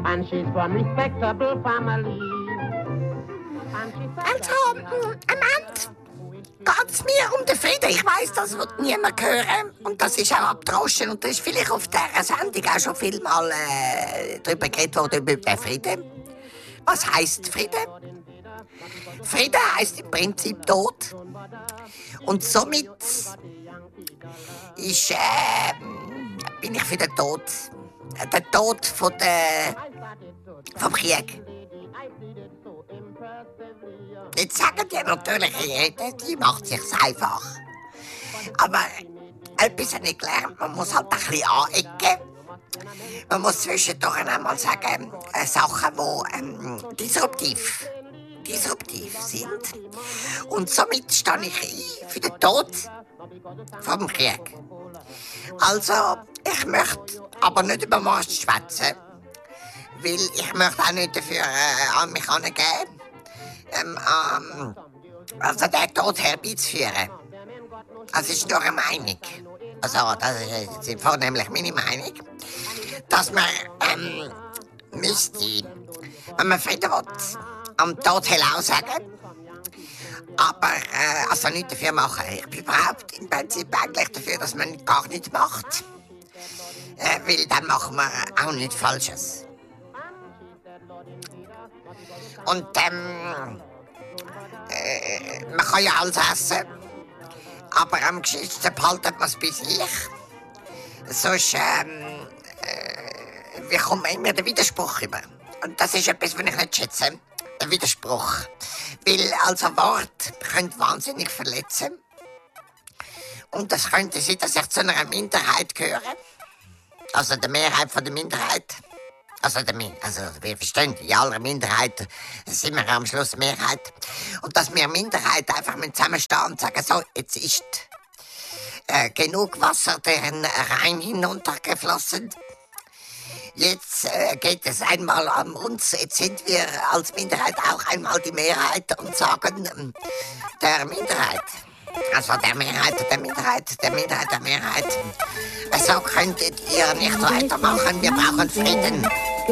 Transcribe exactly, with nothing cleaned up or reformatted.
and she's from respectable family. Also, am Ende geht's mir um den Frieden. Ich weiss, das wird niemand hören. Und das ist auch abgedroschen. Und da ist vielleicht auf dieser Sendung auch schon viel mal äh, darüber geredet worden, über den Frieden. Was heisst Frieden? Frieden heisst im Prinzip Tod. Und somit ist, äh, bin ich für den Tod. Der Tod von der, vom Krieg. Jetzt sagen die natürlich, die macht sich's einfach. Aber etwas habe ich gelernt, man muss halt ein bisschen anecken. Man muss zwischendurch einmal sagen, äh, Sachen, die ähm, disruptiv, disruptiv sind. Und somit stehe ich ein für den Tod vom Krieg. Also, ich möchte aber nicht über Mast schwätzen, weil ich möchte auch nicht dafür äh, an mich herangeben, ähm, ähm, also den Tod herbeizuführen. Das ist nur eine Meinung. Also, das ist vornehmlich meine Meinung, dass man ähm, müsste, wenn man Frieden will, am Tod Hello sagen, aber äh, also nicht dafür machen. Ich bin überhaupt im Prinzip eigentlich dafür, dass man gar nichts macht, äh, weil dann machen wir auch nichts Falsches. Und ähm, äh, man kann ja alles essen, aber am geschicktesten behalten man es bei sich. Sonst ähm, äh, wie kommt man immer den Widerspruch über. Und das ist etwas, was ich nicht schätze, der Widerspruch. Weil also Worte können wahnsinnig verletzen. Und das könnte sein, dass ich zu einer Minderheit gehöre. Also der Mehrheit von der Minderheit. Also, der, also wir verstehen, in aller Minderheit sind wir am Schluss Mehrheit. Und dass wir Minderheit einfach zusammenstehen und sagen, so, jetzt ist äh, genug Wasser den Rhein hinuntergeflossen. Jetzt äh, geht es einmal an uns. Jetzt sind wir als Minderheit auch einmal die Mehrheit und sagen ähm, der Minderheit. Also der Mehrheit der Minderheit, der Minderheit der Mehrheit. So könntet ihr nicht weitermachen. Wir brauchen Frieden.